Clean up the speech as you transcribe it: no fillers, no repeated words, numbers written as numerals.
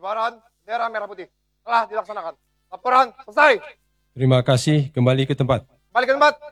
pengibaran bendera merah putih telah dilaksanakan. Laporan selesai. Terima kasih. Kembali ke tempat. Balik ke tempat.